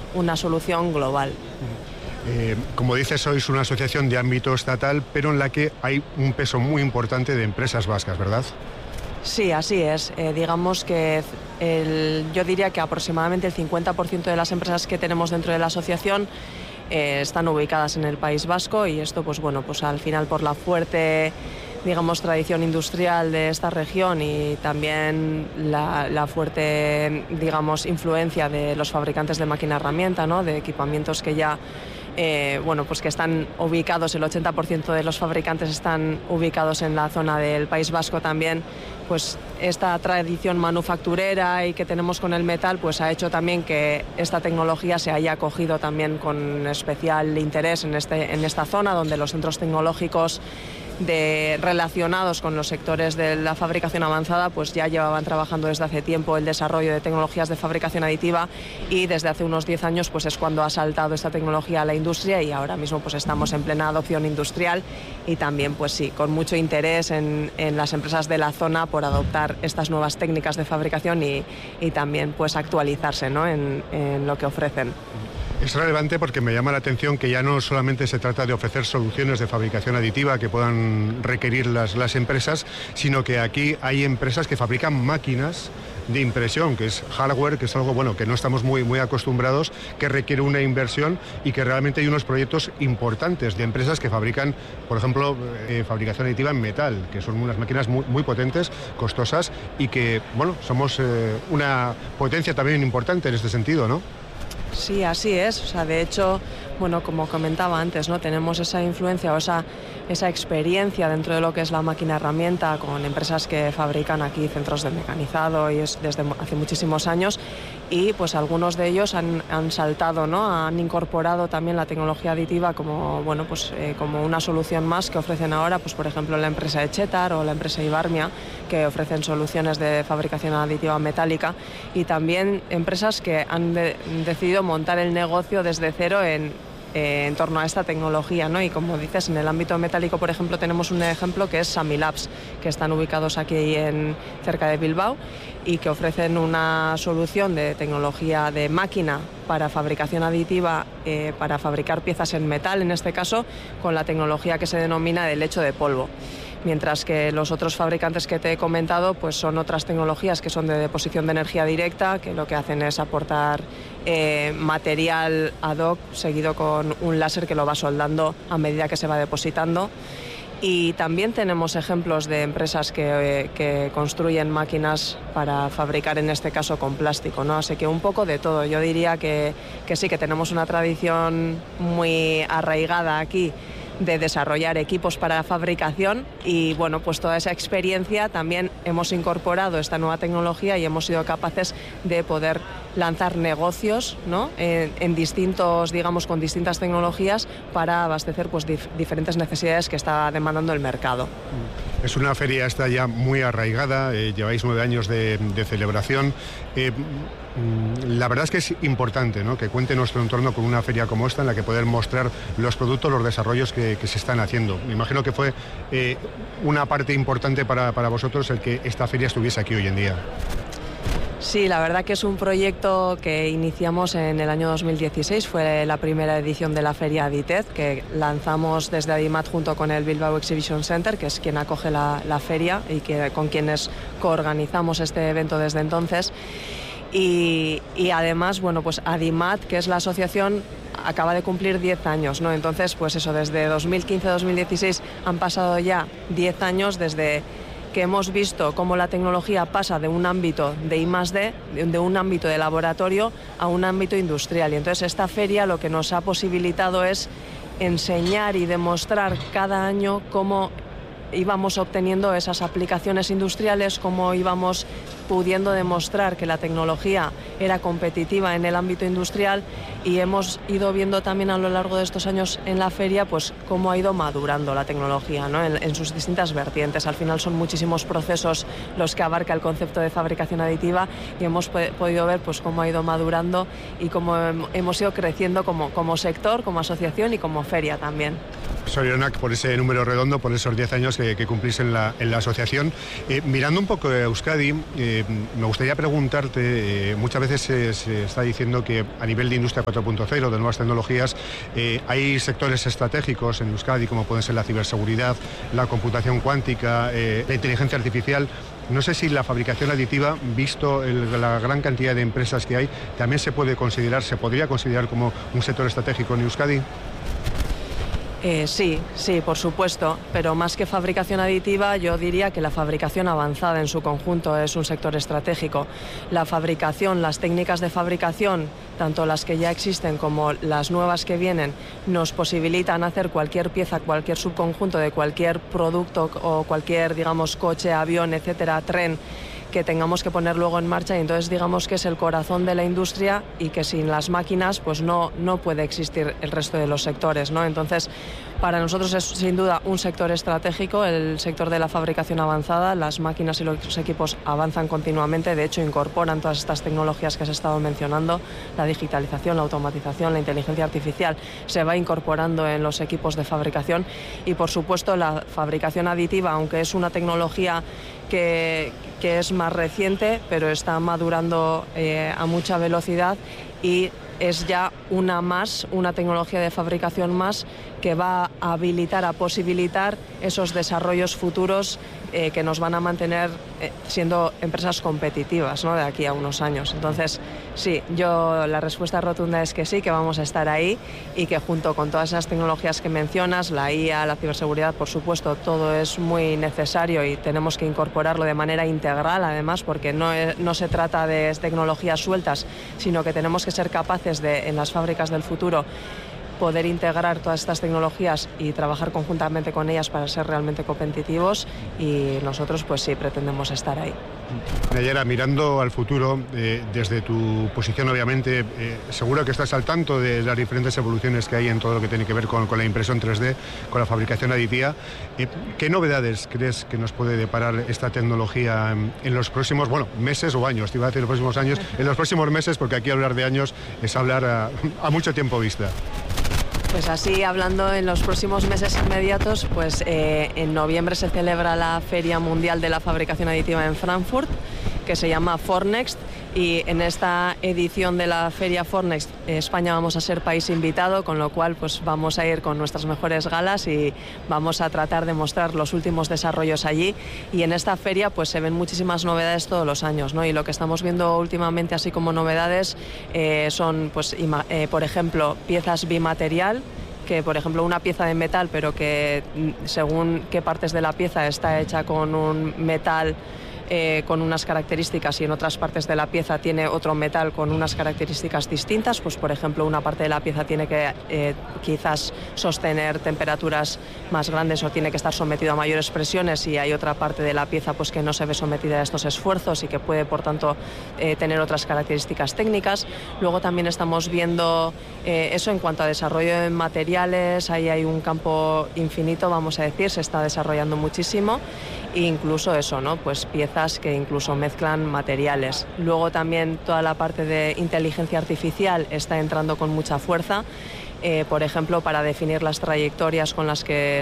una solución global. Como dices, sois una asociación de ámbito estatal, pero en la que hay un peso muy importante de empresas vascas, ¿verdad? Sí, así es. Digamos que yo diría que aproximadamente el 50% de las empresas que tenemos dentro de la asociación están ubicadas en el País Vasco, y esto pues bueno, pues al final por la fuerte, digamos, tradición industrial de esta región y también la fuerte, digamos, influencia de los fabricantes de máquina herramienta, ¿no? De equipamientos que ya bueno, pues que están ubicados, el 80% de los fabricantes están ubicados en la zona del País Vasco también. Pues esta tradición manufacturera y que tenemos con el metal pues ha hecho también que esta tecnología se haya acogido también con especial interés en esta zona, donde los centros tecnológicos relacionados con los sectores de la fabricación avanzada pues ya llevaban trabajando desde hace tiempo el desarrollo de tecnologías de fabricación aditiva, y desde hace unos 10 años pues es cuando ha saltado esta tecnología a la industria, y ahora mismo pues estamos en plena adopción industrial y también pues sí, con mucho interés en las empresas de la zona por adoptar estas nuevas técnicas de fabricación y también pues actualizarse, ¿no? en lo que ofrecen. Es relevante porque me llama la atención que ya no solamente se trata de ofrecer soluciones de fabricación aditiva que puedan requerir las empresas, sino que aquí hay empresas que fabrican máquinas de impresión, que es hardware, que es algo bueno que no estamos muy acostumbrados, que requiere una inversión, y que realmente hay unos proyectos importantes de empresas que fabrican, por ejemplo, fabricación aditiva en metal, que son unas máquinas muy potentes, costosas, y que, bueno, somos una potencia también importante en este sentido, ¿no? Sí, así es. O sea, de hecho, bueno, como comentaba antes, ¿no? Tenemos esa influencia o esa experiencia dentro de lo que es la máquina herramienta con empresas que fabrican aquí centros de mecanizado, y es desde hace muchísimos años, y pues algunos de ellos han saltado, ¿no? Han incorporado también la tecnología aditiva como, bueno, pues como una solución más que ofrecen ahora, pues por ejemplo la empresa Echetar o la empresa Ibarmia, que ofrecen soluciones de fabricación aditiva metálica, y también empresas que han decidido montar el negocio desde cero en torno a esta tecnología, ¿no? Y como dices, en el ámbito metálico, por ejemplo, tenemos un ejemplo que es Samilabs, que están ubicados aquí cerca de Bilbao, y que ofrecen una solución de tecnología de máquina para fabricación aditiva, para fabricar piezas en metal, en este caso, con la tecnología que se denomina de lecho de polvo. Mientras que los otros fabricantes que te he comentado pues son otras tecnologías que son de deposición de energía directa, que lo que hacen es aportar material ad hoc seguido con un láser que lo va soldando a medida que se va depositando. Y también tenemos ejemplos de empresas que construyen máquinas para fabricar, en este caso, con plástico, ¿no? Así que un poco de todo. Yo diría que sí, que tenemos una tradición muy arraigada aquí de desarrollar equipos para fabricación, y bueno, pues toda esa experiencia también hemos incorporado esta nueva tecnología y hemos sido capaces de poder lanzar negocios, ¿no? en distintos, digamos, con distintas tecnologías para abastecer pues diferentes necesidades que está demandando el mercado. Es una feria esta ya muy arraigada, lleváis 9 años de celebración. La verdad es que es importante, ¿no?, que cuente nuestro entorno con una feria como esta, en la que poder mostrar los productos, los desarrollos que se están haciendo. Me imagino que fue una parte importante para vosotros el que esta feria estuviese aquí hoy en día. Sí, la verdad que es un proyecto que iniciamos en el año 2016, fue la primera edición de la feria Aditez, que lanzamos desde Adimat junto con el Bilbao Exhibition Center, que es quien acoge la feria y con quienes coorganizamos este evento desde entonces. Y además, bueno, pues Adimat, que es la asociación, acaba de cumplir 10 años, ¿no? Entonces, pues eso, desde 2015-2016 han pasado ya 10 años desde que hemos visto cómo la tecnología pasa de un ámbito de I+D, de un ámbito de laboratorio, a un ámbito industrial. Y entonces esta feria lo que nos ha posibilitado es enseñar y demostrar cada año cómo íbamos obteniendo esas aplicaciones industriales, cómo íbamos pudiendo demostrar que la tecnología era competitiva en el ámbito industrial, y hemos ido viendo también a lo largo de estos años en la feria pues cómo ha ido madurando la tecnología, ¿no?, en sus distintas vertientes. Al final son muchísimos procesos los que abarca el concepto de fabricación aditiva, y hemos podido ver pues cómo ha ido madurando y cómo hemos ido creciendo como sector, como asociación y como feria también. Sorionak por ese número redondo, por esos 10 años que cumplís en la asociación. Mirando un poco a Euskadi, me gustaría preguntarte, muchas veces se está diciendo que a nivel de industria 4.0, de nuevas tecnologías, hay sectores estratégicos en Euskadi, como pueden ser la ciberseguridad, la computación cuántica, la inteligencia artificial. No sé si la fabricación aditiva, visto la gran cantidad de empresas que hay, también se podría considerar como un sector estratégico en Euskadi. Sí, por supuesto, pero más que fabricación aditiva, yo diría que la fabricación avanzada en su conjunto es un sector estratégico. La fabricación, las técnicas de fabricación, tanto las que ya existen como las nuevas que vienen, nos posibilitan hacer cualquier pieza, cualquier subconjunto de cualquier producto o cualquier, digamos, coche, avión, etcétera, tren, que tengamos que poner luego en marcha, y entonces digamos que es el corazón de la industria y que sin las máquinas pues no puede existir el resto de los sectores, ¿no? Entonces, para nosotros es sin duda un sector estratégico, el sector de la fabricación avanzada. Las máquinas y los equipos avanzan continuamente, de hecho incorporan todas estas tecnologías que has estado mencionando, la digitalización, la automatización, la inteligencia artificial, se va incorporando en los equipos de fabricación, y por supuesto la fabricación aditiva, aunque es una tecnología que es más reciente, pero está madurando a mucha velocidad, y es ya una tecnología de fabricación más que va a habilitar, a posibilitar esos desarrollos futuros que nos van a mantener siendo empresas competitivas, ¿no?, de aquí a unos años. Entonces, sí, la respuesta rotunda es que sí, que vamos a estar ahí, y que junto con todas esas tecnologías que mencionas, la IA, la ciberseguridad, por supuesto, todo es muy necesario y tenemos que incorporarlo de manera integral, además, porque no se trata de tecnologías sueltas, sino que tenemos que ser capaces de, en las fábricas del futuro, poder integrar todas estas tecnologías y trabajar conjuntamente con ellas para ser realmente competitivos, y nosotros pues sí pretendemos estar ahí. Nayara, mirando al futuro, desde tu posición obviamente, seguro que estás al tanto de las diferentes evoluciones que hay en todo lo que tiene que ver con la impresión 3D, con la fabricación aditiva. ¿Qué novedades crees que nos puede deparar esta tecnología en los próximos meses o años? Te iba a decir los próximos años, en los próximos meses, porque aquí hablar de años es hablar a mucho tiempo vista. Pues así, hablando en los próximos meses inmediatos, pues en noviembre se celebra la Feria Mundial de la Fabricación Aditiva en Frankfurt, que se llama Formnext, y en esta edición de la Feria Formnext, España vamos a ser país invitado, con lo cual pues vamos a ir con nuestras mejores galas y vamos a tratar de mostrar los últimos desarrollos allí. Y en esta feria pues se ven muchísimas novedades todos los años, ¿no? Y lo que estamos viendo últimamente así como novedades son, pues, por ejemplo, piezas bimaterial, que por ejemplo una pieza de metal, pero que según qué partes de la pieza está hecha con un metal con unas características, y en otras partes de la pieza tiene otro metal con unas características distintas. Pues por ejemplo una parte de la pieza tiene que quizás sostener temperaturas más grandes o tiene que estar sometido a mayores presiones, y hay otra parte de la pieza pues que no se ve sometida a estos esfuerzos y que puede por tanto tener otras características técnicas. Luego también estamos viendo eso en cuanto a desarrollo de materiales. Ahí hay un campo infinito, vamos a decir, se está desarrollando muchísimo, e incluso eso, ¿no?, pues piezas que incluso mezclan materiales. Luego también toda la parte de inteligencia artificial está entrando con mucha fuerza. Por ejemplo, para definir las trayectorias con las que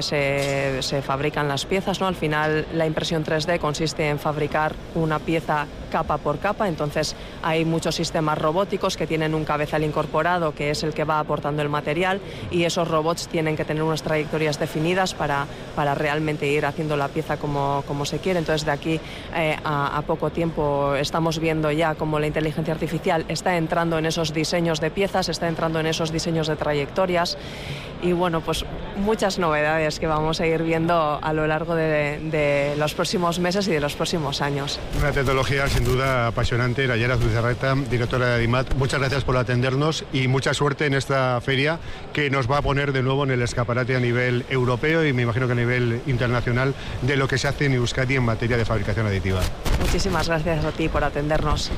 se fabrican las piezas, ¿no? Al final la impresión 3D consiste en fabricar una pieza capa por capa, entonces hay muchos sistemas robóticos que tienen un cabezal incorporado, que es el que va aportando el material, y esos robots tienen que tener unas trayectorias definidas para realmente ir haciendo la pieza como se quiere. Entonces de aquí a poco tiempo estamos viendo ya cómo la inteligencia artificial está entrando en esos diseños de piezas, está entrando en esos diseños de trayectorias, y bueno, pues muchas novedades que vamos a ir viendo a lo largo de los próximos meses y de los próximos años. Una tecnología sin duda apasionante. Nayara Zubizarreta, directora de Adimat, muchas gracias por atendernos y mucha suerte en esta feria, que nos va a poner de nuevo en el escaparate a nivel europeo y me imagino que a nivel internacional de lo que se hace en Euskadi en materia de fabricación aditiva. Muchísimas gracias a ti por atendernos.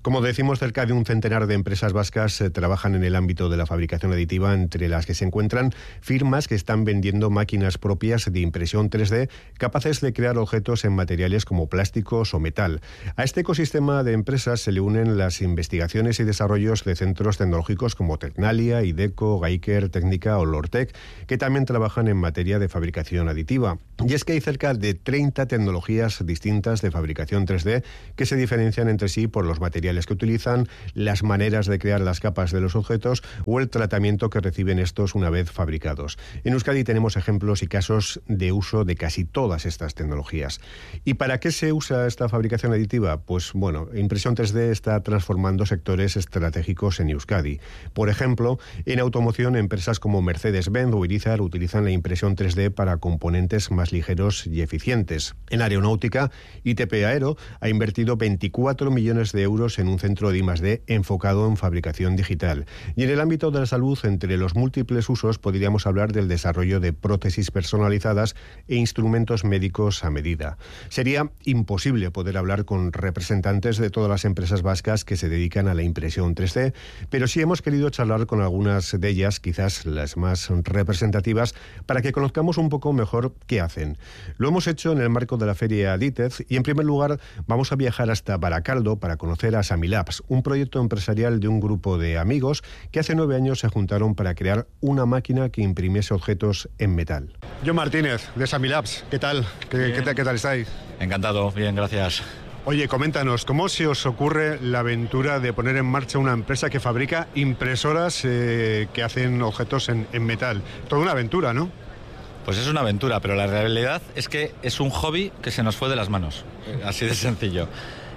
Como decimos, cerca de un centenar de empresas vascas trabajan en el ámbito de la fabricación aditiva, entre las que se encuentran firmas que están vendiendo máquinas propias de impresión 3D capaces de crear objetos en materiales como plásticos o metal. A este ecosistema de empresas se le unen las investigaciones y desarrollos de centros tecnológicos como Tecnalia, Iveco, Geiker, Técnica o Lortec, que también trabajan en materia de fabricación aditiva. Y es que hay cerca de 30 tecnologías distintas de fabricación 3D que se diferencian entre sí por los materiales que utilizan, las maneras de crear las capas de los objetos o el tratamiento que reciben estos una vez fabricados. En Euskadi tenemos ejemplos y casos de uso de casi todas estas tecnologías. ¿Y para qué se usa esta fabricación aditiva? Pues bueno, impresión 3D está transformando sectores estratégicos en Euskadi. Por ejemplo, en automoción, empresas como Mercedes-Benz o Irizar utilizan la impresión 3D para componentes más ligeros y eficientes. En aeronáutica, ITP Aero ha invertido 24 millones de euros en un centro de I+D enfocado en fabricación digital. Y en el ámbito de la salud, entre los múltiples usos, podríamos hablar del desarrollo de prótesis personalizadas e instrumentos médicos a medida. Sería imposible poder hablar con representantes de todas las empresas vascas que se dedican a la impresión 3D, pero sí hemos querido charlar con algunas de ellas, quizás las más representativas, para que conozcamos un poco mejor qué hacen. Lo hemos hecho en el marco de la feria Aditez y, en primer lugar, vamos a viajar hasta Baracaldo para conocer a Samilabs, un proyecto empresarial de un grupo de amigos que hace 9 años se juntaron para crear una máquina que imprimiese objetos en metal. John Martínez, de Samilabs, ¿qué tal? ¿Qué tal estáis? Encantado, bien, gracias. Oye, coméntanos, ¿cómo se os ocurre la aventura de poner en marcha una empresa que fabrica impresoras que hacen objetos en metal? Toda una aventura, ¿no? Pues es una aventura, pero la realidad es que es un hobby que se nos fue de las manos, así de sencillo.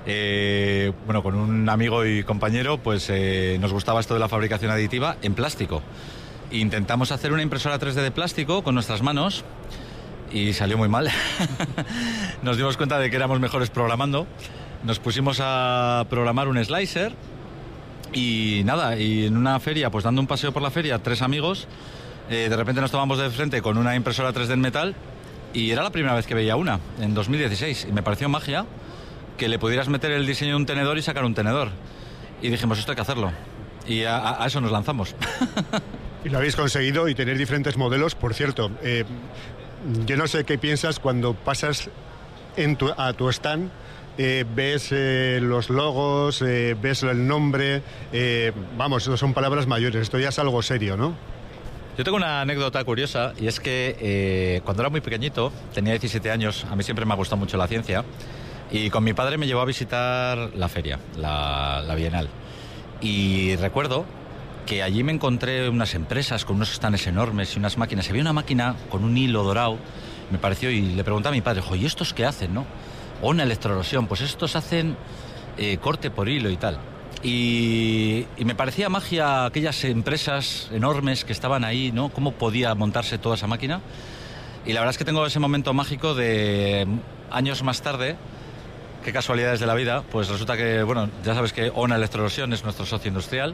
Bueno, con un amigo y compañero, pues nos gustaba esto de la fabricación aditiva en plástico. Intentamos hacer una impresora 3D de plástico con nuestras manos y salió muy mal. Nos dimos cuenta de que éramos mejores programando. Nos pusimos a programar un slicer y nada, y en una feria, pues dando un paseo por la feria, 3 amigos, de repente nos tomamos de frente con una impresora 3D en metal y era la primera vez que veía una, en 2016, y me pareció magia que le pudieras meter el diseño de un tenedor y sacar un tenedor. Y dijimos, esto hay que hacerlo. Y a eso nos lanzamos. Y lo habéis conseguido, y tener diferentes modelos. Por cierto, yo no sé qué piensas cuando pasas a tu stand, ves los logos, ves el nombre, vamos, son palabras mayores, esto ya es algo serio, ¿no? Yo tengo una anécdota curiosa, y es que cuando era muy pequeñito, tenía 17 años, a mí siempre me ha gustado mucho la ciencia, y con mi padre me llevó a visitar la feria, la Bienal. Y recuerdo que allí me encontré unas empresas con unos stands enormes y unas máquinas. Había una máquina con un hilo dorado, me pareció, y le pregunté a mi padre, ¿y estos qué hacen, no? O una electroerosión, pues estos hacen corte por hilo y tal. Y me parecía magia aquellas empresas enormes que estaban ahí, ¿no? Cómo podía montarse toda esa máquina. Y la verdad es que tengo ese momento mágico de años más tarde, qué casualidades de la vida, pues resulta que, bueno, ya sabes que ONA Electroerosión es nuestro socio industrial,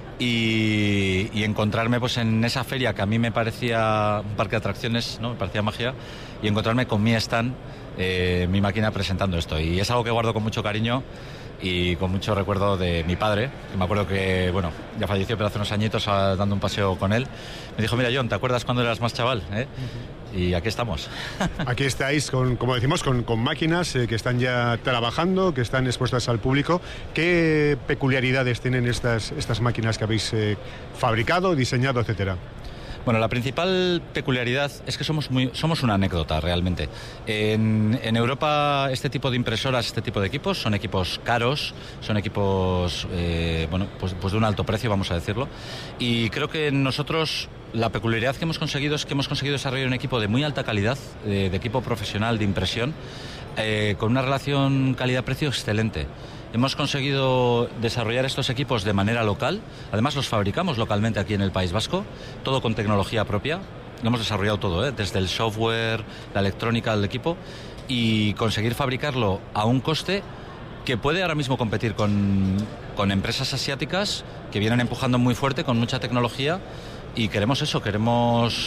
y encontrarme pues en esa feria que a mí me parecía un parque de atracciones, ¿no? Me parecía magia, y encontrarme con mi stand, mi máquina presentando esto. Y es algo que guardo con mucho cariño y con mucho recuerdo de mi padre, que me acuerdo que, bueno, ya falleció, pero hace unos añitos, dando un paseo con él, me dijo, mira, John, ¿te acuerdas cuando eras más chaval? Y aquí estamos. Aquí estáis, como decimos, con máquinas que están ya trabajando, que están expuestas al público. ¿Qué peculiaridades tienen estas máquinas que habéis fabricado, diseñado, etcétera? Bueno, la principal peculiaridad es que somos una anécdota realmente. En Europa este tipo de impresoras, este tipo de equipos son equipos caros, son equipos bueno, pues de un alto precio, vamos a decirlo. Y creo que nosotros la peculiaridad que hemos conseguido es que hemos conseguido desarrollar un equipo de muy alta calidad, de equipo profesional de impresión, con una relación calidad-precio excelente. Hemos conseguido desarrollar estos equipos de manera local, además los fabricamos localmente aquí en el País Vasco, todo con tecnología propia, lo hemos desarrollado todo, desde el software, la electrónica del equipo, y conseguir fabricarlo a un coste que puede ahora mismo competir con empresas asiáticas que vienen empujando muy fuerte con mucha tecnología, y queremos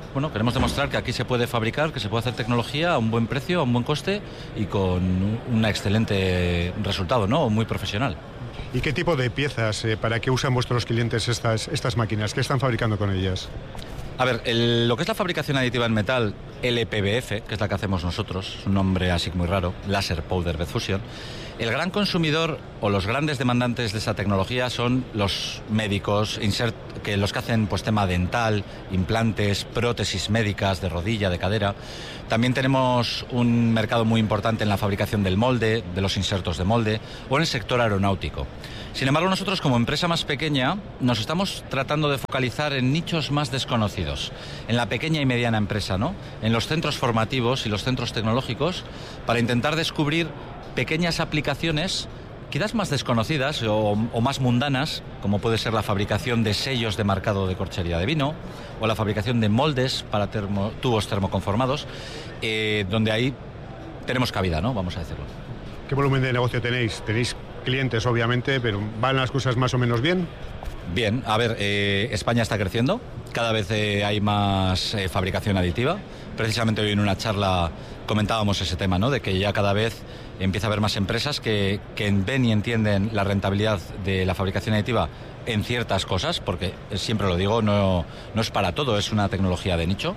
bueno, queremos demostrar que aquí se puede fabricar, que se puede hacer tecnología a un buen precio, a un buen coste y con un excelente resultado, ¿no? Muy profesional. ¿Y qué tipo de piezas, para qué usan vuestros clientes estas máquinas? ¿Qué están fabricando con ellas? A ver, lo que es la fabricación aditiva en metal, LPBF, que es la que hacemos nosotros, es un nombre así muy raro, Laser Powder Bed Fusion. El gran consumidor o los grandes demandantes de esa tecnología son los médicos, los que hacen pues tema dental, implantes, prótesis médicas de rodilla, de cadera. También tenemos un mercado muy importante en la fabricación del molde, de los insertos de molde o en el sector aeronáutico. Sin embargo, nosotros como empresa más pequeña nos estamos tratando de focalizar en nichos más desconocidos, en la pequeña y mediana empresa, ¿no? En los centros formativos y los centros tecnológicos, para intentar descubrir pequeñas aplicaciones quizás más desconocidas o más mundanas, como puede ser la fabricación de sellos de marcado de corchería de vino o la fabricación de moldes para tubos termoconformados, donde ahí tenemos cabida, ¿no? Vamos a decirlo. ¿Qué volumen de negocio tenéis? Tenéis clientes, obviamente, pero ¿van las cosas más o menos bien? Bien, a ver, España está creciendo, cada vez hay más fabricación aditiva. Precisamente hoy en una charla comentábamos ese tema, ¿no? De que ya cada vez empieza a haber más empresas que ven y entienden la rentabilidad de la fabricación aditiva en ciertas cosas, porque siempre lo digo, no es para todo, es una tecnología de nicho.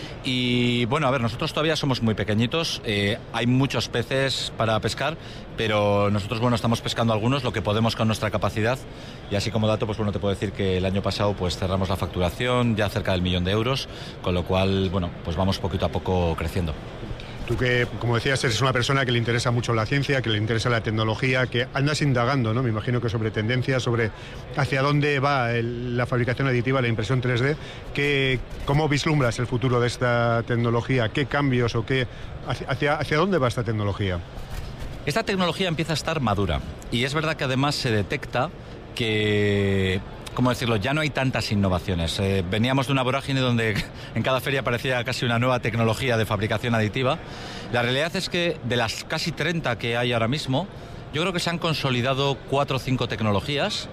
Y bueno, a ver, nosotros todavía somos muy pequeñitos, hay muchos peces para pescar, pero nosotros, bueno, estamos pescando algunos, lo que podemos con nuestra capacidad, y así como dato, pues bueno, te puedo decir que el año pasado pues cerramos la facturación ya cerca del 1 millón de euros, con lo cual, bueno, pues vamos poquito a poco creciendo. Tú que, como decías, eres una persona que le interesa mucho la ciencia, que le interesa la tecnología, que andas indagando, ¿no? Me imagino que sobre tendencias, sobre hacia dónde va la fabricación aditiva, la impresión 3D. ¿Cómo vislumbras el futuro de esta tecnología? ¿Qué cambios o hacia dónde va esta tecnología? Esta tecnología empieza a estar madura y es verdad que además se detecta que, ¿cómo decirlo?, ya no hay tantas innovaciones. Veníamos de una vorágine donde en cada feria aparecía casi una nueva tecnología de fabricación aditiva. La realidad es que de las casi 30 que hay ahora mismo, yo creo que se han consolidado 4 o 5 tecnologías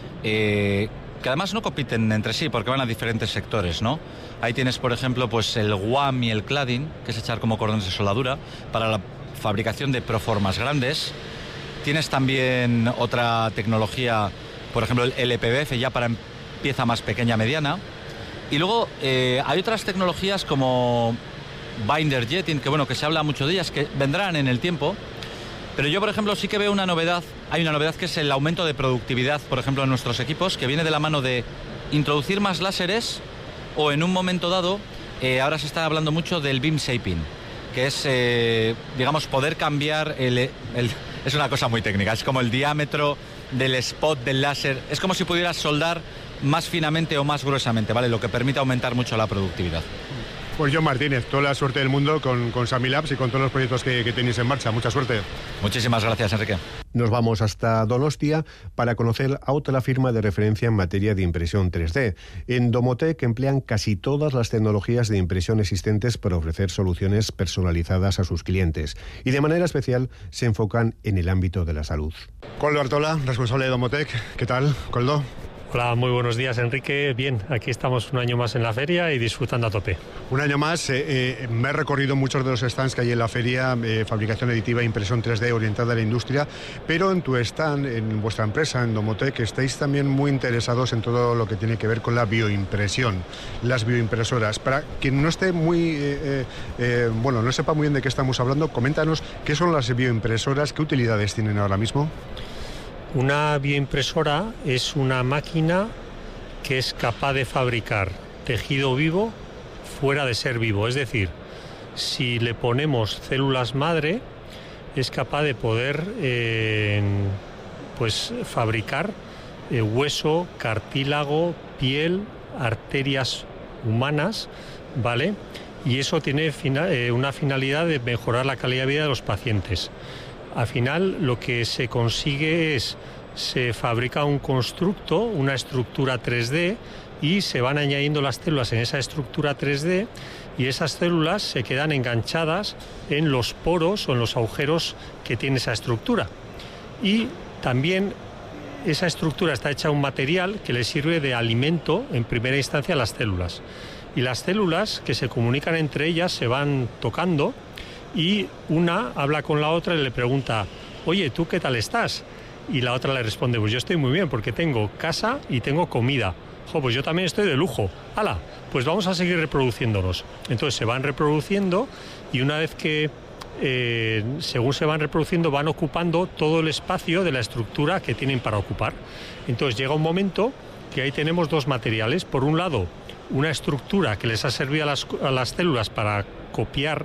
que además no compiten entre sí porque van a diferentes sectores, ¿no? Ahí tienes, por ejemplo, pues el WAM y el cladding, que es echar como cordones de soldadura para la fabricación de proformas grandes. Tienes también otra tecnología, por ejemplo el LPBF, ya para pieza más pequeña, mediana. Y luego hay otras tecnologías como binder jetting, que bueno, que se habla mucho de ellas, que vendrán en el tiempo. Pero yo, por ejemplo, sí que veo una novedad. Hay una novedad que es el aumento de productividad, por ejemplo, en nuestros equipos, que viene de la mano de introducir más láseres o en un momento dado, ahora se está hablando mucho del beam shaping, que es, digamos, poder cambiar es una cosa muy técnica, es como el diámetro del spot del láser, es como si pudieras soldar más finamente o más gruesamente, ¿vale? Lo que permite aumentar mucho la productividad. Pues Jon Martínez, toda la suerte del mundo con Samilabs y con todos los proyectos que tenéis en marcha. Mucha suerte. Muchísimas gracias, Enrique. Nos vamos hasta Donostia para conocer a otra firma de referencia en materia de impresión 3D. En Domotec emplean casi todas las tecnologías de impresión existentes para ofrecer soluciones personalizadas a sus clientes. Y de manera especial se enfocan en el ámbito de la salud. Koldo Artola, responsable de Domotec. ¿Qué tal, Koldo? Hola, muy buenos días, Enrique. Bien, aquí estamos un año más en la feria y disfrutando a tope. Un año más, me he recorrido muchos de los stands que hay en la feria, fabricación aditiva, impresión 3D orientada a la industria, pero en tu stand, en vuestra empresa, en Domotec, estáis también muy interesados en todo lo que tiene que ver con la bioimpresión, las bioimpresoras. Para quien no esté no sepa muy bien de qué estamos hablando, coméntanos qué son las bioimpresoras, qué utilidades tienen ahora mismo. Una bioimpresora es una máquina que es capaz de fabricar tejido vivo fuera de ser vivo. Es decir, si le ponemos células madre, es capaz de poder fabricar hueso, cartílago, piel, arterias humanas, ¿vale? Y eso tiene una finalidad de mejorar la calidad de vida de los pacientes. Al final lo que se consigue se fabrica un constructo, una estructura 3D, y se van añadiendo las células en esa estructura 3D y esas células se quedan enganchadas en los poros o en los agujeros que tiene esa estructura. Y también esa estructura está hecha de un material que le sirve de alimento en primera instancia a las células. Y las células que se comunican entre ellas se van tocando y una habla con la otra y le pregunta, oye, ¿tú qué tal estás? Y la otra le responde, pues yo estoy muy bien porque tengo casa y tengo comida. Pues yo también estoy de lujo. ¡Hala! Pues vamos a seguir reproduciéndonos. Entonces se van reproduciendo y una vez que, según se van reproduciendo, van ocupando todo el espacio de la estructura que tienen para ocupar. Entonces llega un momento que ahí tenemos dos materiales. Por un lado, una estructura que les ha servido a las células para copiar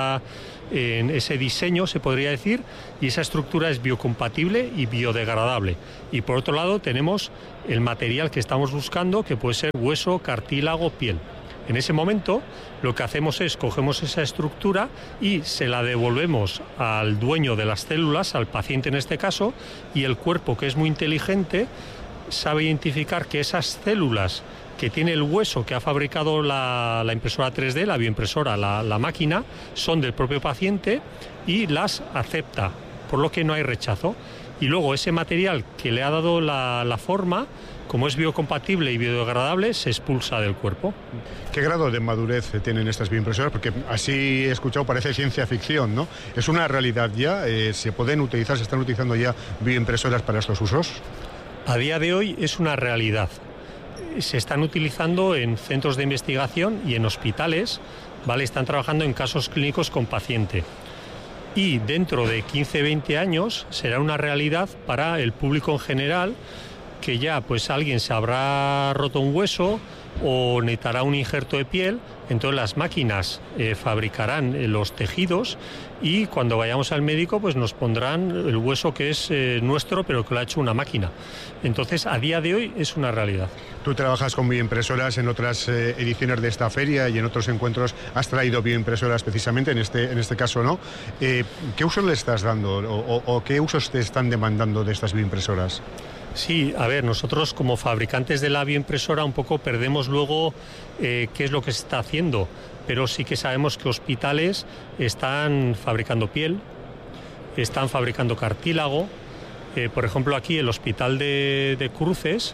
ese diseño, se podría decir, y esa estructura es biocompatible y biodegradable. Y por otro lado tenemos el material que estamos buscando, que puede ser hueso, cartílago, piel. En ese momento lo que hacemos es cogemos esa estructura y se la devolvemos al dueño de las células, al paciente en este caso, y el cuerpo, que es muy inteligente, sabe identificar que esas células que tiene el hueso que ha fabricado la impresora 3D, la bioimpresora, la máquina, son del propio paciente y las acepta, por lo que no hay rechazo. Y luego ese material que le ha dado la forma, como es biocompatible y biodegradable, se expulsa del cuerpo. ¿Qué grado de madurez tienen estas bioimpresoras? Porque así he escuchado, parece ciencia ficción, ¿no? ¿Es una realidad ya? ¿Se pueden utilizar, se están utilizando ya bioimpresoras para estos usos? A día de hoy es una realidad. Se están utilizando en centros de investigación y en hospitales, ¿vale? Están trabajando en casos clínicos con paciente. Y dentro de 15-20 años será una realidad para el público en general, que ya pues alguien se habrá roto un hueso o necesitará un injerto de piel, entonces las máquinas fabricarán los tejidos y cuando vayamos al médico pues nos pondrán el hueso que es nuestro pero que lo ha hecho una máquina. Entonces a día de hoy es una realidad. Tú trabajas con bioimpresoras en otras ediciones de esta feria y en otros encuentros has traído bioimpresoras precisamente, en este caso no. ¿Qué uso le estás dando o qué usos te están demandando de estas bioimpresoras? Sí, a ver, nosotros como fabricantes de la bioimpresora un poco perdemos luego qué es lo que se está haciendo, pero sí que sabemos que hospitales están fabricando piel, están fabricando cartílago. Por ejemplo, aquí el hospital de Cruces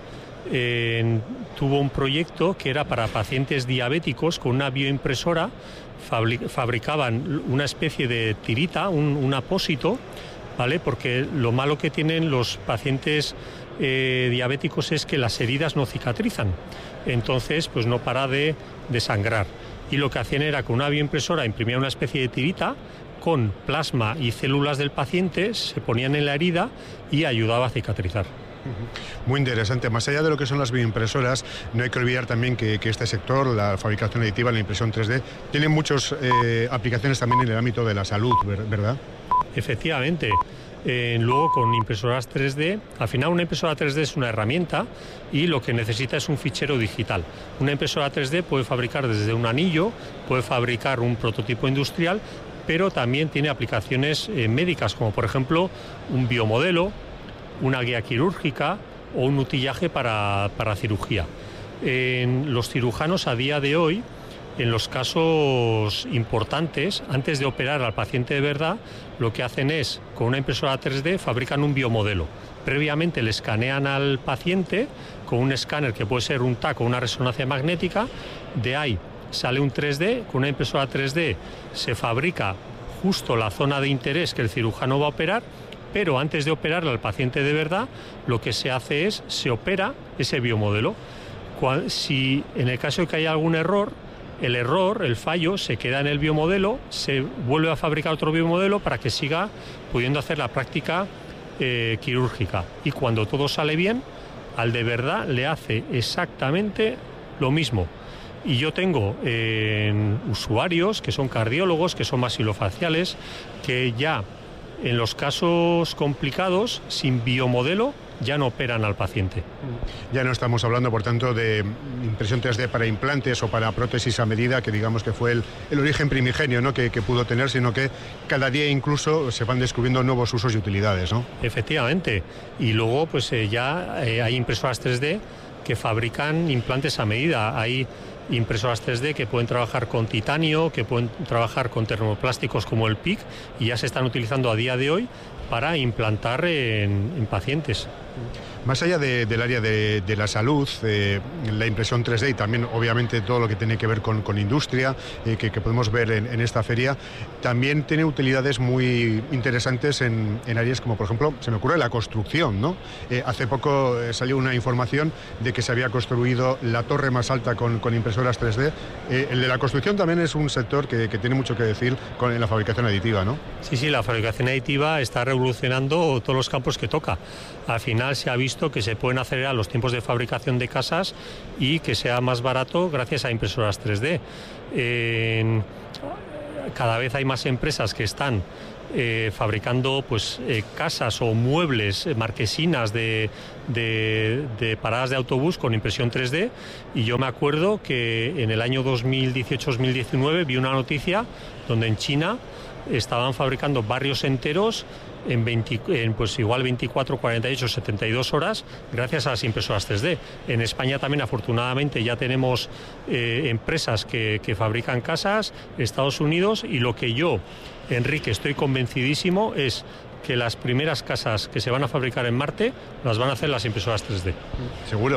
tuvo un proyecto que era para pacientes diabéticos con una bioimpresora, fabricaban una especie de tirita, un apósito, ¿vale? Porque lo malo que tienen los pacientes diabéticos es que las heridas no cicatrizan, entonces pues no para de sangrar. Y lo que hacían era con una bioimpresora imprimían una especie de tirita con plasma y células del paciente, se ponían en la herida y ayudaba a cicatrizar. Muy interesante. Más allá de lo que son las bioimpresoras, no hay que olvidar también que este sector, la fabricación aditiva, la impresión 3D, tiene muchas aplicaciones también en el ámbito de la salud, ¿verdad? Efectivamente. Luego con impresoras 3D, al final una impresora 3D es una herramienta y lo que necesita es un fichero digital. Una impresora 3D puede fabricar desde un anillo, puede fabricar un prototipo industrial, pero también tiene aplicaciones médicas, como por ejemplo un biomodelo, una guía quirúrgica o un utillaje para cirugía. Los cirujanos a día de hoy, en los casos importantes, antes de operar al paciente de verdad, lo que hacen es, con una impresora 3D, fabrican un biomodelo. Previamente le escanean al paciente con un escáner que puede ser un TAC o una resonancia magnética. De ahí sale un 3D, con una impresora 3D se fabrica justo la zona de interés que el cirujano va a operar, pero antes de operarle al paciente de verdad, lo que se hace es, se opera ese biomodelo. Si en el caso de que haya algún error, el fallo, se queda en el biomodelo, se vuelve a fabricar otro biomodelo para que siga pudiendo hacer la práctica quirúrgica. Y cuando todo sale bien, al de verdad le hace exactamente lo mismo. Y yo tengo usuarios que son cardiólogos, que son masilofaciales, que ya en los casos complicados, sin biomodelo, ya no operan al paciente. Ya no estamos hablando, por tanto, de impresión 3D para implantes o para prótesis a medida, que digamos que fue el origen primigenio, ¿no?, que pudo tener, sino que cada día incluso se van descubriendo nuevos usos y utilidades, ¿no? Efectivamente. Y luego pues ya hay impresoras 3D que fabrican implantes a medida. Hay impresoras 3D que pueden trabajar con titanio, que pueden trabajar con termoplásticos como el PIC, y ya se están utilizando a día de hoy para implantar en pacientes. Más allá del área de la salud, la impresión 3D y también obviamente todo lo que tiene que ver con industria, que podemos ver en esta feria, también tiene utilidades muy interesantes en áreas como, por ejemplo, se me ocurre la construcción, ¿no? Hace poco salió una información de que se había construido la torre más alta con impresoras 3D. El de la construcción también es un sector que tiene mucho que decir en la fabricación aditiva, ¿no? Sí, la fabricación aditiva está revolucionando todos los campos que toca. Al final se ha visto que se pueden acelerar los tiempos de fabricación de casas y que sea más barato gracias a impresoras 3D. Cada vez hay más empresas que están fabricando casas o muebles, marquesinas de paradas de autobús con impresión 3D, y yo me acuerdo que en el año 2018-2019 vi una noticia donde en China estaban fabricando barrios enteros en igual 24, 48, 72 horas gracias a las impresoras 3D. En España también afortunadamente ya tenemos empresas que fabrican casas, Estados Unidos, y lo que yo, Enrique, estoy convencidísimo es que las primeras casas que se van a fabricar en Marte las van a hacer las impresoras 3D. Seguro.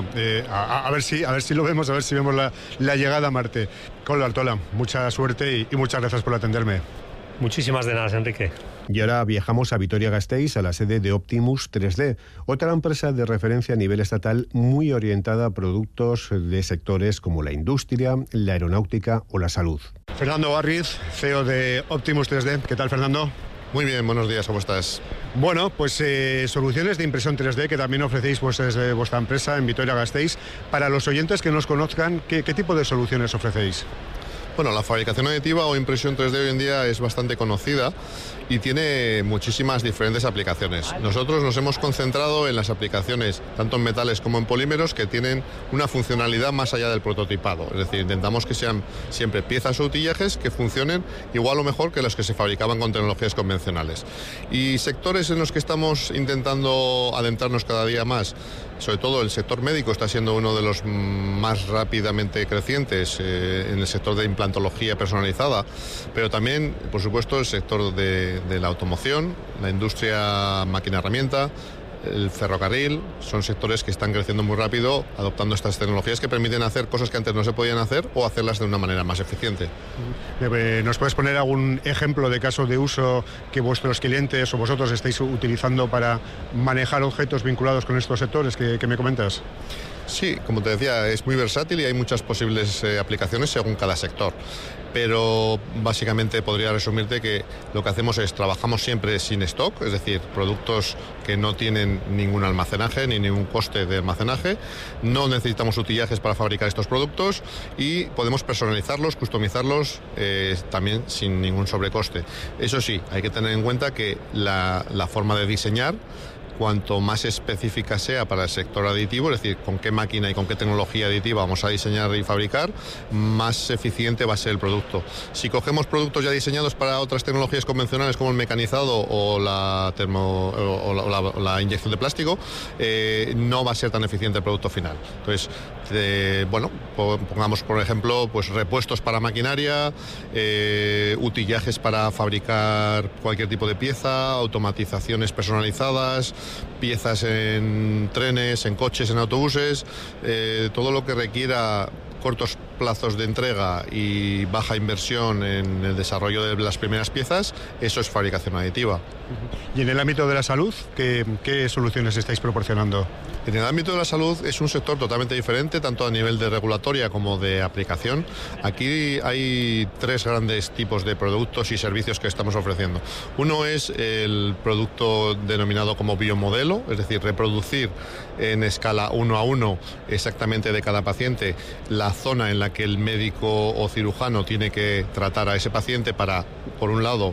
A ver si lo vemos, a ver si vemos la llegada a Marte. Koldo Artola, mucha suerte y muchas gracias por atenderme. Muchísimas de nada, Enrique. Y ahora viajamos a Vitoria-Gasteiz, a la sede de Optimus 3D, otra empresa de referencia a nivel estatal muy orientada a productos de sectores como la industria, la aeronáutica o la salud. Fernando Barriz, CEO de Optimus 3D. ¿Qué tal, Fernando? Muy bien, buenos días, ¿cómo estás? Bueno, pues soluciones de impresión 3D que también ofrecéis desde vuestra empresa en Vitoria-Gasteiz. Para los oyentes que nos conozcan, ¿qué tipo de soluciones ofrecéis? Bueno, la fabricación aditiva o impresión 3D hoy en día es bastante conocida y tiene muchísimas diferentes aplicaciones. Nosotros nos hemos concentrado en las aplicaciones, tanto en metales como en polímeros, que tienen una funcionalidad más allá del prototipado. Es decir, intentamos que sean siempre piezas o utillajes que funcionen igual o mejor que los que se fabricaban con tecnologías convencionales. Y sectores en los que estamos intentando adentrarnos cada día más, sobre todo el sector médico está siendo uno de los más rápidamente crecientes, en el sector de implantología personalizada, pero también, por supuesto, el sector de la automoción, la industria máquina-herramienta, el ferrocarril, son sectores que están creciendo muy rápido adoptando estas tecnologías que permiten hacer cosas que antes no se podían hacer o hacerlas de una manera más eficiente. ¿Nos puedes poner algún ejemplo de caso de uso que vuestros clientes o vosotros estáis utilizando para manejar objetos vinculados con estos sectores que me comentas? Sí, como te decía, es muy versátil y hay muchas posibles aplicaciones según cada sector. Pero básicamente podría resumirte que lo que hacemos es trabajamos siempre sin stock, es decir, productos que no tienen ningún almacenaje ni ningún coste de almacenaje. No necesitamos utillajes para fabricar estos productos y podemos personalizarlos, customizarlos también sin ningún sobrecoste. Eso sí, hay que tener en cuenta que la forma de diseñar, cuanto más específica sea para el sector aditivo, es decir, con qué máquina y con qué tecnología aditiva vamos a diseñar y fabricar, más eficiente va a ser el producto. Si cogemos productos ya diseñados para otras tecnologías convencionales como el mecanizado o la inyección de plástico, no va a ser tan eficiente el producto final. Entonces, pongamos por ejemplo repuestos para maquinaria, utillajes para fabricar cualquier tipo de pieza, automatizaciones personalizadas, piezas en trenes, en coches, en autobuses, todo lo que requiera cortos plazos de entrega y baja inversión en el desarrollo de las primeras piezas, eso es fabricación aditiva. ¿Y en el ámbito de la salud, qué soluciones estáis proporcionando? En el ámbito de la salud es un sector totalmente diferente, tanto a nivel de regulatoria como de aplicación. Aquí hay tres grandes tipos de productos y servicios que estamos ofreciendo. Uno es el producto denominado como biomodelo, es decir, reproducir en escala 1 a 1 exactamente de cada paciente la zona en la que el médico o cirujano tiene que tratar a ese paciente para, por un lado,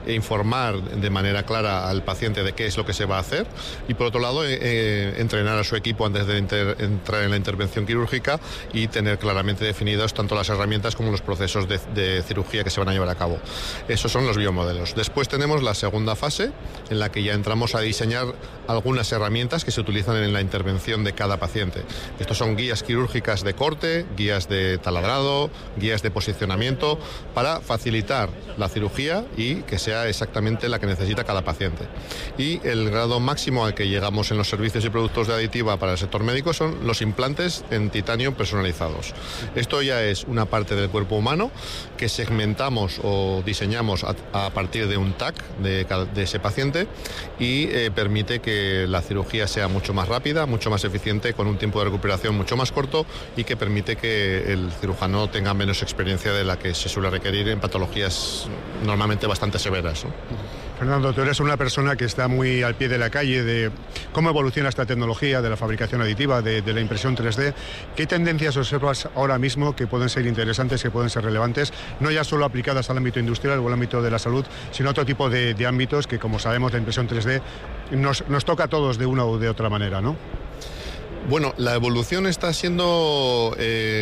informar de manera clara al paciente de qué es lo que se va a hacer y por otro lado entrenar a su equipo antes de entrar en la intervención quirúrgica y tener claramente definidos tanto las herramientas como los procesos de cirugía que se van a llevar a cabo. Esos son los biomodelos. Después tenemos la segunda fase en la que ya entramos a diseñar algunas herramientas que se utilizan en la intervención de cada paciente. Estos son guías quirúrgicas de corte, guías de taladrado, guías de posicionamiento para facilitar la cirugía y que sea exactamente la que necesita cada paciente. Y el grado máximo al que llegamos en los servicios y productos de aditiva para el sector médico son los implantes en titanio personalizados. Esto ya es una parte del cuerpo humano que segmentamos o diseñamos a partir de un TAC de ese paciente y permite que la cirugía sea mucho más rápida, mucho más eficiente, con un tiempo de recuperación mucho más corto y que permite que el cirujano tenga menos experiencia de la que se suele requerir en patologías normalmente bastante severas, ¿no? Fernando, tú eres una persona que está muy al pie de la calle de cómo evoluciona esta tecnología de la fabricación aditiva, de la impresión 3D. ¿Qué tendencias observas ahora mismo que pueden ser interesantes, que pueden ser relevantes, no ya solo aplicadas al ámbito industrial o al ámbito de la salud, sino otro tipo de ámbitos que, como sabemos, la impresión 3D nos toca a todos de una u de otra manera, ¿no? Bueno, la evolución está siendo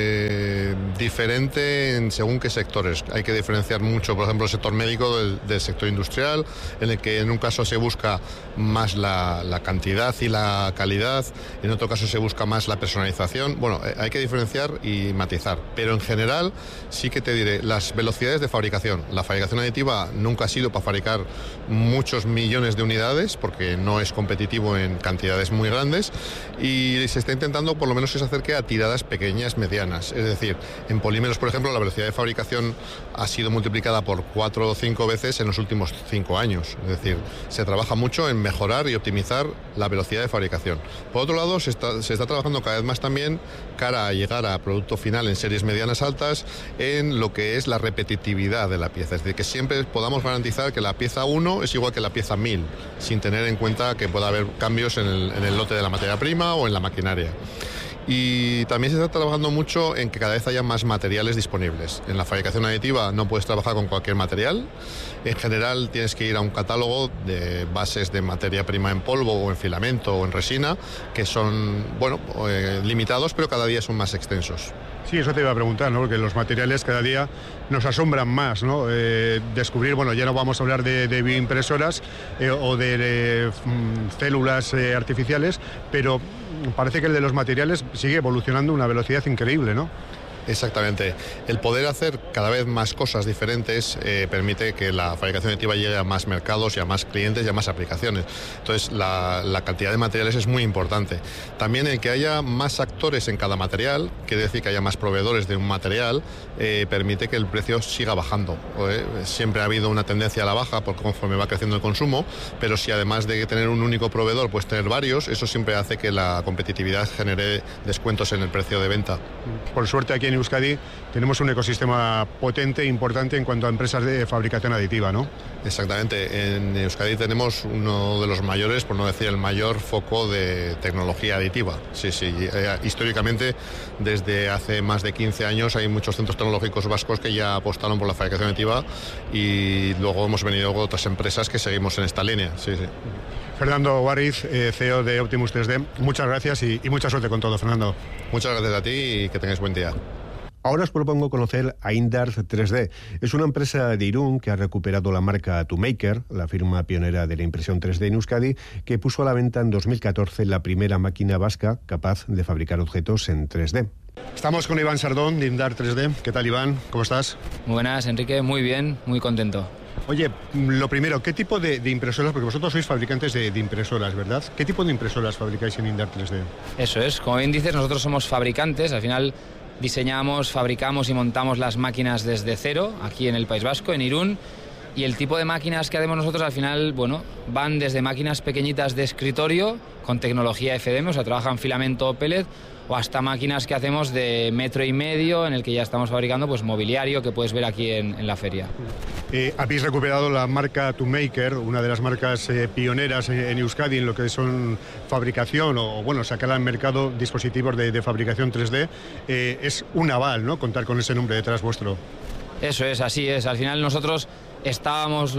diferente en según qué sectores. Hay que diferenciar mucho, por ejemplo, el sector médico del sector industrial, en el que en un caso se busca más la cantidad y la calidad, en otro caso se busca más la personalización. Bueno, hay que diferenciar y matizar, pero en general sí que te diré, las velocidades de fabricación. La fabricación aditiva nunca ha sido para fabricar muchos millones de unidades, porque no es competitivo en cantidades muy grandes, y se está intentando por lo menos que se acerque a tiradas pequeñas, medianas. Es decir, en polímeros, por ejemplo, la velocidad de fabricación ha sido multiplicada por 4 o 5 veces en los últimos 5 años. Es decir, se trabaja mucho en mejorar y optimizar la velocidad de fabricación. Por otro lado, se está trabajando cada vez más también cara a llegar a producto final en series medianas altas en lo que es la repetitividad de la pieza. Es decir, que siempre podamos garantizar que la pieza 1 es igual que la pieza 1000, sin tener en cuenta que pueda haber cambios en el lote de la materia prima o en la maquinaria. Y también se está trabajando mucho en que cada vez haya más materiales disponibles. En la fabricación aditiva no puedes trabajar con cualquier material. En general tienes que ir a un catálogo de bases de materia prima en polvo o en filamento o en resina, que son, bueno, limitados, pero cada día son más extensos. Sí, eso te iba a preguntar, ¿no? Porque los materiales cada día nos asombran más, ¿no? Descubrir, bueno, ya no vamos a hablar de bioimpresoras o de células artificiales, pero parece que el de los materiales sigue evolucionando a una velocidad increíble, ¿no? Exactamente. El poder hacer cada vez más cosas diferentes permite que la fabricación aditiva llegue a más mercados y a más clientes y a más aplicaciones. Entonces, la cantidad de materiales es muy importante. También el que haya más actores en cada material, quiere decir que haya más proveedores de un material, permite que el precio siga bajando. Siempre ha habido una tendencia a la baja conforme va creciendo el consumo, pero si además de tener un único proveedor, puedes tener varios, eso siempre hace que la competitividad genere descuentos en el precio de venta. Por suerte aquí en Euskadi tenemos un ecosistema potente e importante en cuanto a empresas de fabricación aditiva, ¿no? Exactamente. En Euskadi tenemos uno de los mayores, por no decir el mayor foco de tecnología aditiva. Sí. Históricamente, desde hace más de 15 años hay muchos centros tecnológicos vascos que ya apostaron por la fabricación aditiva y luego hemos venido con otras empresas que seguimos en esta línea. Sí. Fernando Guarriz, CEO de Optimus 3D, muchas gracias y mucha suerte con todo, Fernando. Muchas gracias a ti y que tengáis buen día. Ahora os propongo conocer a Indart 3D. Es una empresa de Irún que ha recuperado la marca Tomaker, la firma pionera de la impresión 3D en Euskadi, que puso a la venta en 2014 la primera máquina vasca capaz de fabricar objetos en 3D. Estamos con Iván Sardón de Indart 3D. ¿Qué tal, Iván? ¿Cómo estás? Muy buenas, Enrique. Muy bien, muy contento. Oye, lo primero, ¿qué tipo de impresoras? Porque vosotros sois fabricantes de impresoras, ¿verdad? ¿Qué tipo de impresoras fabricáis en Indart 3D? Eso es, como bien dices, nosotros somos fabricantes. Al final diseñamos, fabricamos y montamos las máquinas desde cero, aquí en el País Vasco, en Irún. Y el tipo de máquinas que hacemos nosotros al final, bueno, van desde máquinas pequeñitas de escritorio con tecnología FDM, o sea, trabajan filamento o pellet, o hasta máquinas que hacemos de 1,5 metros, en el que ya estamos fabricando pues mobiliario que puedes ver aquí en la feria. Habéis recuperado la marca Tomaker, una de las marcas pioneras en Euskadi en lo que son fabricación o bueno, sacar al mercado dispositivos de fabricación 3D. Es un aval, ¿no?, contar con ese nombre detrás vuestro. Eso es, así es. Al final nosotros estábamos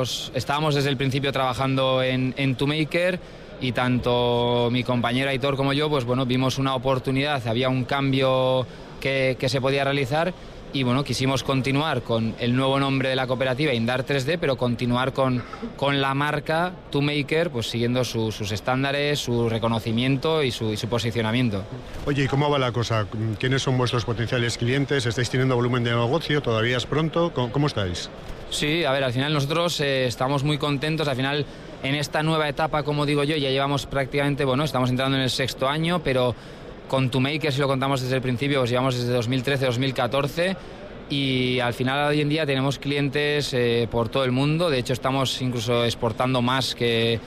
desde el principio trabajando en Tomaker, y tanto mi compañero Aitor como yo, pues bueno, vimos una oportunidad, había un cambio que se podía realizar, y bueno, quisimos continuar con el nuevo nombre de la cooperativa, Indar 3D, pero continuar con la marca Tomaker, pues siguiendo sus estándares, su reconocimiento y su posicionamiento. Oye, ¿y cómo va la cosa? ¿Quiénes son vuestros potenciales clientes? ¿Estáis teniendo volumen de negocio? ¿Todavía es pronto? ¿Cómo estáis? Sí, a ver, al final nosotros estamos muy contentos. Al final, en esta nueva etapa, como digo yo, ya llevamos prácticamente, bueno, estamos entrando en el 6º año, pero con Tomaker, si lo contamos desde el principio, pues llevamos desde 2013-2014, y al final hoy en día tenemos clientes por todo el mundo. De hecho, estamos incluso exportando más que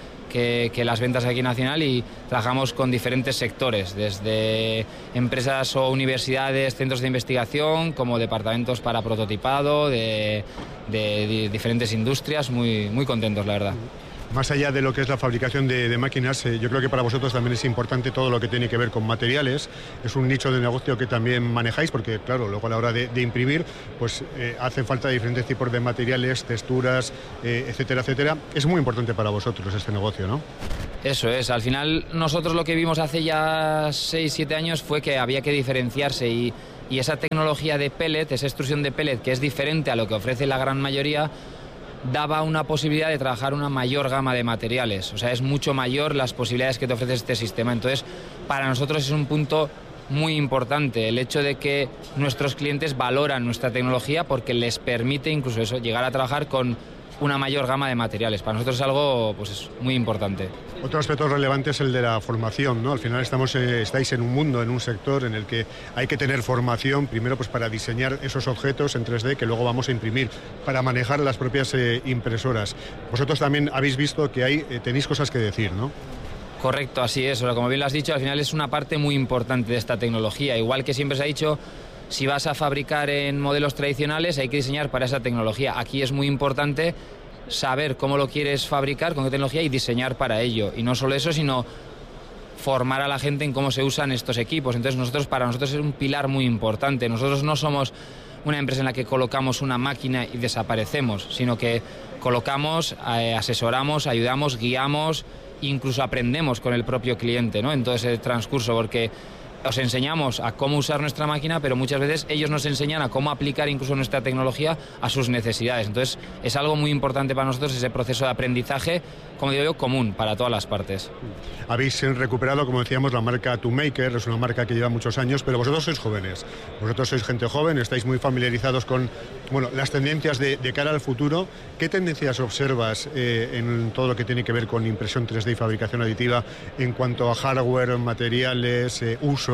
las ventas aquí nacional, y trabajamos con diferentes sectores, desde empresas o universidades, centros de investigación, como departamentos para prototipado, de diferentes industrias. Muy contentos, la verdad. Más allá de lo que es la fabricación de máquinas, yo creo que para vosotros también es importante todo lo que tiene que ver con materiales. Es un nicho de negocio que también manejáis, porque claro, luego a la hora de imprimir, pues hace falta diferentes tipos de materiales, texturas, etcétera, etcétera. Es muy importante para vosotros este negocio, ¿no? Eso es, al final nosotros lo que vimos hace ya 6-7 años fue que había que diferenciarse, y esa tecnología de pellet, esa extrusión de pellet, que es diferente a lo que ofrece la gran mayoría, daba una posibilidad de trabajar una mayor gama de materiales. O sea, es mucho mayor las posibilidades que te ofrece este sistema. Entonces, para nosotros es un punto muy importante el hecho de que nuestros clientes valoran nuestra tecnología, porque les permite incluso eso, llegar a trabajar con una mayor gama de materiales. Para nosotros es algo, pues, es muy importante. Otro aspecto relevante es el de la formación, ¿no? Al final estáis en un mundo, en un sector en el que hay que tener formación, primero pues para diseñar esos objetos en 3D que luego vamos a imprimir, para manejar las propias impresoras. Vosotros también habéis visto que tenéis cosas que decir, ¿no? Correcto, así es. Como bien lo has dicho, al final es una parte muy importante de esta tecnología. Igual que siempre se ha dicho, si vas a fabricar en modelos tradicionales hay que diseñar para esa tecnología. Aquí es muy importante saber cómo lo quieres fabricar, con qué tecnología, y diseñar para ello. Y no solo eso, sino formar a la gente en cómo se usan estos equipos. Entonces para nosotros es un pilar muy importante. Nosotros no somos una empresa en la que colocamos una máquina y desaparecemos, sino que colocamos, asesoramos, ayudamos, guiamos, incluso aprendemos con el propio cliente, ¿no? En todo ese transcurso, porque os enseñamos a cómo usar nuestra máquina, pero muchas veces ellos nos enseñan a cómo aplicar incluso nuestra tecnología a sus necesidades. Entonces es algo muy importante para nosotros, ese proceso de aprendizaje, como digo yo, común para todas las partes. Habéis recuperado, como decíamos, la marca Tomaker. Es una marca que lleva muchos años, pero vosotros sois jóvenes, vosotros sois gente joven, estáis muy familiarizados con las tendencias de cara al futuro. ¿Qué tendencias observas en todo lo que tiene que ver con impresión 3D y fabricación aditiva en cuanto a hardware, materiales, usos?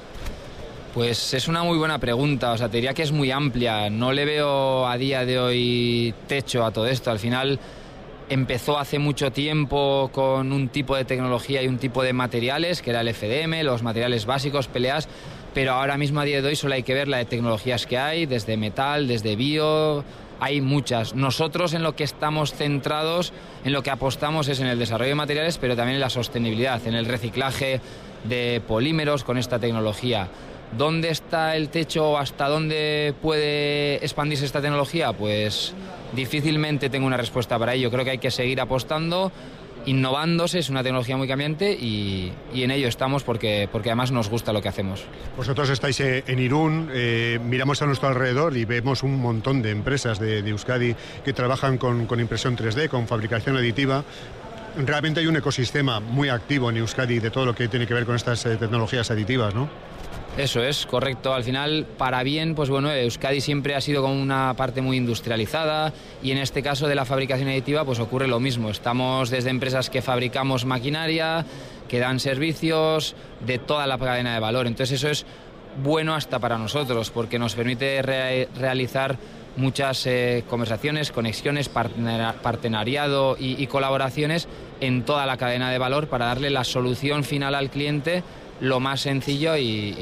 Pues es una muy buena pregunta. O sea, te diría que es muy amplia. No le veo a día de hoy techo a todo esto. Al final empezó hace mucho tiempo con un tipo de tecnología y un tipo de materiales, que era el FDM, los materiales básicos, PLAs, pero ahora mismo a día de hoy solo hay que ver la de tecnologías que hay, desde metal, desde bio, hay muchas. Nosotros en lo que estamos centrados, en lo que apostamos es en el desarrollo de materiales, pero también en la sostenibilidad, en el reciclaje de polímeros con esta tecnología. ¿Dónde está el techo o hasta dónde puede expandirse esta tecnología? Pues difícilmente tengo una respuesta para ello. Creo que hay que seguir apostando, innovándose, es una tecnología muy cambiante, y en ello estamos porque además nos gusta lo que hacemos. Vosotros estáis en Irún, miramos a nuestro alrededor y vemos un montón de empresas de Euskadi que trabajan con impresión 3D, con fabricación aditiva. Realmente hay un ecosistema muy activo en Euskadi de todo lo que tiene que ver con estas tecnologías aditivas, ¿no? Eso es, correcto. Al final, para bien, pues bueno, Euskadi siempre ha sido como una parte muy industrializada, y en este caso de la fabricación aditiva pues ocurre lo mismo. Estamos desde empresas que fabricamos maquinaria, que dan servicios, de toda la cadena de valor. Entonces eso es bueno hasta para nosotros, porque nos permite realizar muchas conversaciones, conexiones, partenariado y colaboraciones en toda la cadena de valor, para darle la solución final al cliente lo más sencillo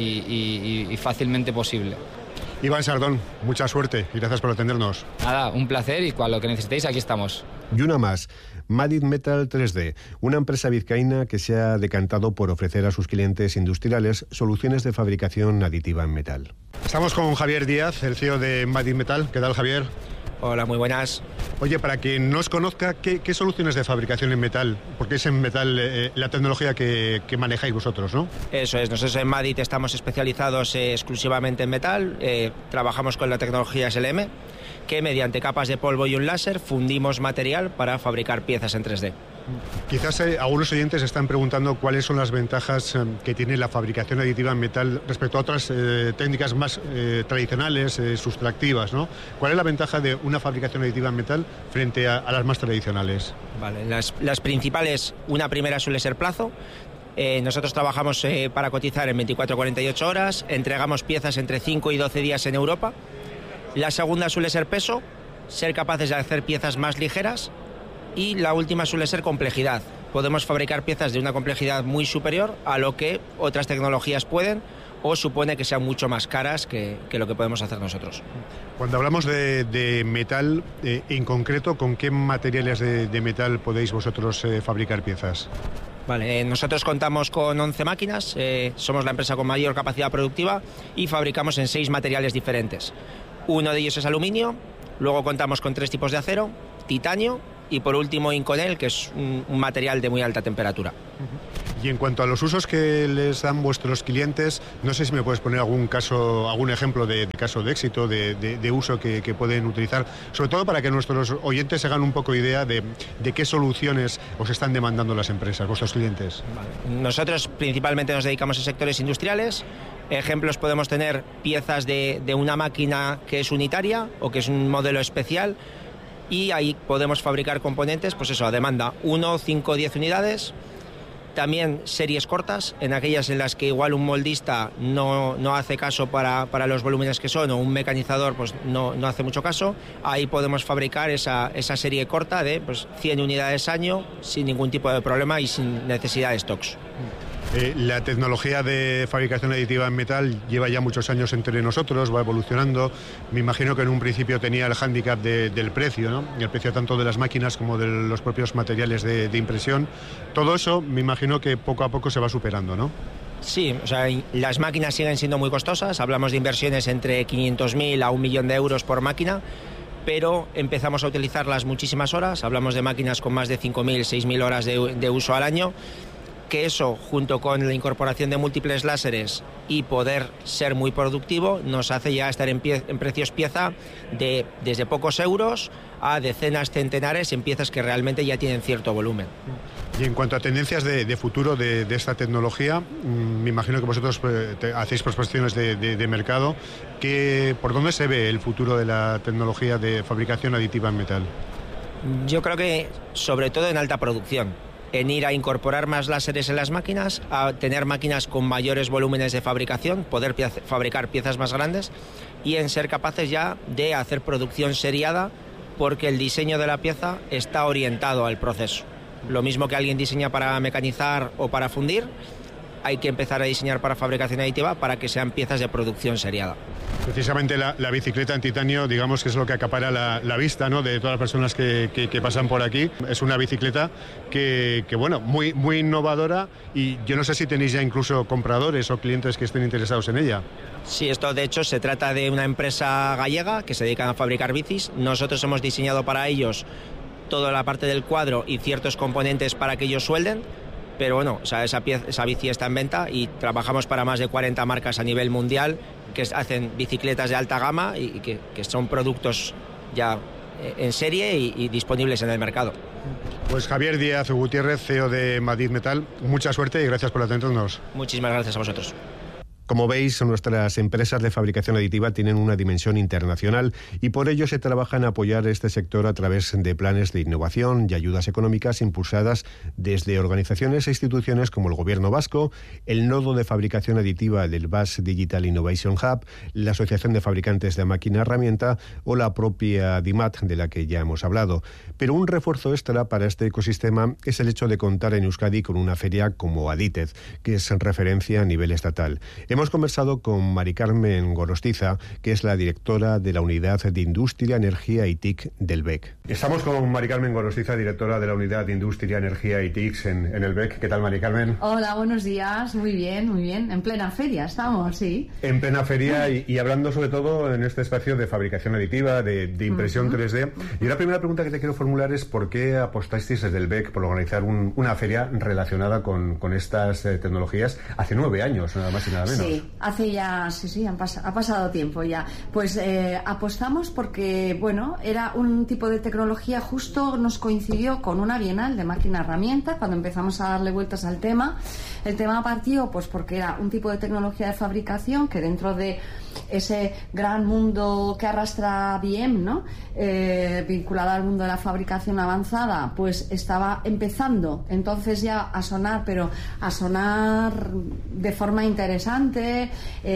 y fácilmente posible. Iván Sardón, mucha suerte y gracias por atendernos. Nada, un placer, y cuando lo que necesitéis aquí estamos. Y una más, Madid Metal 3D, una empresa vizcaína que se ha decantado por ofrecer a sus clientes industriales soluciones de fabricación aditiva en metal. Estamos con Javier Díaz, el CEO de Madid Metal. ¿Qué tal, Javier? Hola, muy buenas. Oye, para quien no os conozca, ¿qué soluciones de fabricación en metal? Porque es en metal la tecnología que manejáis vosotros, ¿no? Eso es, nosotros en Madit estamos especializados exclusivamente en metal, trabajamos con la tecnología SLM, que mediante capas de polvo y un láser fundimos material para fabricar piezas en 3D. Quizás algunos oyentes están preguntando cuáles son las ventajas que tiene la fabricación aditiva en metal respecto a otras técnicas más tradicionales, sustractivas, ¿no? ¿Cuál es la ventaja de una fabricación aditiva en metal frente a las más tradicionales? Vale, las principales, una primera suele ser plazo. Nosotros trabajamos para cotizar en 24-48 horas, entregamos piezas entre 5 y 12 días en Europa. La segunda suele ser peso, ser capaces de hacer piezas más ligeras. Y la última suele ser complejidad. Podemos fabricar piezas de una complejidad muy superior a lo que otras tecnologías pueden, o supone que sean mucho más caras que lo que podemos hacer nosotros. Cuando hablamos de metal, en concreto, ¿con qué materiales de metal podéis vosotros fabricar piezas? Vale, nosotros contamos con 11 máquinas, somos la empresa con mayor capacidad productiva y fabricamos en 6 materiales diferentes. Uno de ellos es aluminio, luego contamos con 3 tipos de acero, titanio y por último Inconel, que es un material de muy alta temperatura. Y en cuanto a los usos que les dan vuestros clientes, no sé si me puedes poner algún ejemplo de caso de éxito, de uso que pueden utilizar, sobre todo para que nuestros oyentes se hagan un poco idea de qué soluciones os están demandando las empresas, vuestros clientes. Vale. Nosotros principalmente nos dedicamos a sectores industriales. Ejemplos podemos tener piezas de una máquina que es unitaria o que es un modelo especial, y ahí podemos fabricar componentes, pues eso, a demanda 1, 5, 10 unidades. También series cortas, en aquellas en las que igual un moldista no hace caso para los volúmenes que son, o un mecanizador pues no hace mucho caso. Ahí podemos fabricar esa serie corta de 100 unidades año sin ningún tipo de problema y sin necesidad de stocks. La tecnología de fabricación aditiva en metal lleva ya muchos años entre nosotros, va evolucionando. Me imagino que en un principio tenía el hándicap del precio, ¿no? El precio tanto de las máquinas como de los propios materiales de impresión. Todo eso me imagino que poco a poco se va superando, ¿no? Sí, o sea, las máquinas siguen siendo muy costosas, hablamos de inversiones entre 500.000 a 1 millón de euros por máquina, pero empezamos a utilizarlas muchísimas horas, hablamos de máquinas con más de 5.000, 6.000 horas de uso al año, que eso, junto con la incorporación de múltiples láseres y poder ser muy productivo, nos hace ya estar en precios pieza desde pocos euros a decenas, centenares, en piezas que realmente ya tienen cierto volumen. Y en cuanto a tendencias de futuro de esta tecnología, me imagino que vosotros hacéis prospecciones de mercado. ¿Por dónde se ve el futuro de la tecnología de fabricación aditiva en metal? Yo creo que sobre todo en alta producción, en ir a incorporar más láseres en las máquinas, a tener máquinas con mayores volúmenes de fabricación, poder fabricar piezas más grandes y en ser capaces ya de hacer producción seriada, porque el diseño de la pieza está orientado al proceso. Lo mismo que alguien diseña para mecanizar o para fundir, hay que empezar a diseñar para fabricación aditiva para que sean piezas de producción seriada. Precisamente la bicicleta en titanio, digamos que es lo que acapara la vista, ¿no?, de todas las personas que pasan por aquí. Es una bicicleta que bueno, muy, muy innovadora, y yo no sé si tenéis ya incluso compradores o clientes que estén interesados en ella. Sí, esto de hecho se trata de una empresa gallega que se dedica a fabricar bicis. Nosotros hemos diseñado para ellos toda la parte del cuadro y ciertos componentes para que ellos suelden. Pero bueno, o sea, esa bici está en venta y trabajamos para más de 40 marcas a nivel mundial que hacen bicicletas de alta gama y que son productos ya en serie y disponibles en el mercado. Pues Javier Díaz Gutiérrez, CEO de Madit Metal, mucha suerte y gracias por atendernos. Muchísimas gracias a vosotros. Como veis, nuestras empresas de fabricación aditiva tienen una dimensión internacional y por ello se trabaja en apoyar este sector a través de planes de innovación y ayudas económicas impulsadas desde organizaciones e instituciones como el Gobierno vasco, el Nodo de Fabricación Aditiva del Basque Digital Innovation Hub, la Asociación de Fabricantes de Máquina Herramienta o la propia DIMAT, de la que ya hemos hablado. Pero un refuerzo extra para este ecosistema es el hecho de contar en Euskadi con una feria como Aditez, que es referencia a nivel estatal. Hemos conversado con Mari Carmen Gorostiza, que es la directora de la Unidad de Industria, Energía y TIC del BEC. Estamos con Mari Carmen Gorostiza, directora de la Unidad de Industria, Energía y TIC en el BEC. ¿Qué tal, Mari Carmen? Hola, buenos días. Muy bien, muy bien. En plena feria estamos, sí. En plena feria y hablando sobre todo en este espacio de fabricación aditiva, de impresión 3D. Y la primera pregunta que te quiero formular es ¿por qué apostasteis desde el BEC por organizar una feria relacionada con estas tecnologías hace 9 años, nada más y nada menos? Sí, hace ya, ha pasado tiempo ya. Pues apostamos porque, bueno, era un tipo de tecnología, justo nos coincidió con una bienal de máquina-herramienta, cuando empezamos a darle vueltas al tema. El tema partió pues porque era un tipo de tecnología de fabricación que dentro de ese gran mundo que arrastra BM, ¿no? Vinculado al mundo de la fabricación avanzada, pues estaba empezando entonces ya a sonar, pero a sonar de forma interesante,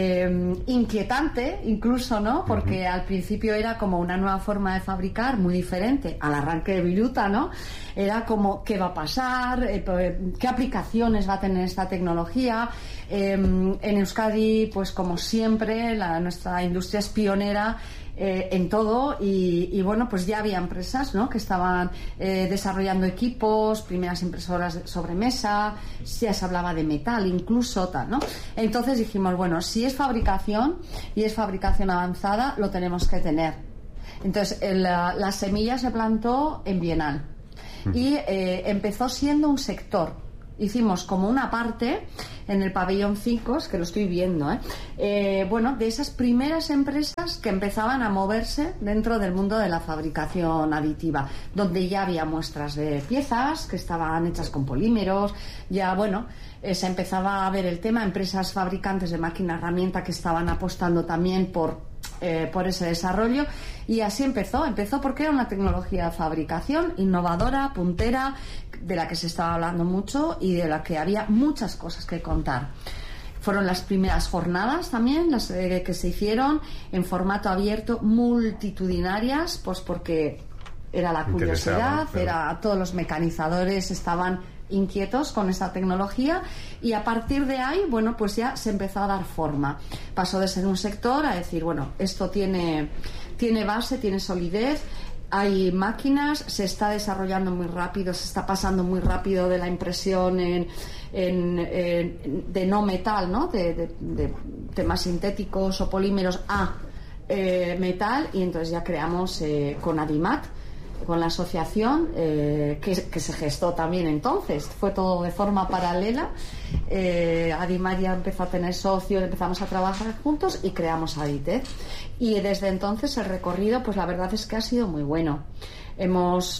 inquietante incluso, ¿no? Porque al principio era como una nueva forma de fabricar muy diferente al arranque de Viruta, ¿no? Era como ¿qué va a pasar? ¿Qué aplicaciones va a tener esta tecnología? En Euskadi, pues como siempre, nuestra industria es pionera en todo y bueno, pues ya había empresas, ¿no?, que estaban desarrollando equipos, primeras impresoras de sobremesa, ya se hablaba de metal incluso, tal, ¿no? Entonces dijimos, bueno, si es fabricación y es fabricación avanzada, lo tenemos que tener. Entonces la semilla se plantó en Bienal y empezó siendo un sector. Hicimos como una parte en el pabellón 5, es que lo estoy viendo, bueno, de esas primeras empresas que empezaban a moverse dentro del mundo de la fabricación aditiva, donde ya había muestras de piezas que estaban hechas con polímeros, ya, bueno, se empezaba a ver el tema, empresas fabricantes de máquina herramienta que estaban apostando también por ese desarrollo, y así empezó porque era una tecnología de fabricación innovadora, puntera, de la que se estaba hablando mucho y de la que había muchas cosas que contar. Fueron las primeras jornadas también, las que se hicieron en formato abierto, multitudinarias, pues porque era la curiosidad, todos los mecanizadores estaban inquietos con esta tecnología, y a partir de ahí, bueno, pues ya se empezó a dar forma. Pasó de ser un sector a decir, bueno, esto tiene base, tiene solidez, hay máquinas, se está desarrollando muy rápido, se está pasando muy rápido de la impresión de no metal, ¿no?, de temas sintéticos o polímeros a metal, y entonces ya creamos con Adimat, con la asociación, que se gestó también entonces, fue todo de forma paralela. Adimat ya empezó a tener socios, empezamos a trabajar juntos y creamos Aditec, y desde entonces el recorrido, pues la verdad es que ha sido muy bueno. Hemos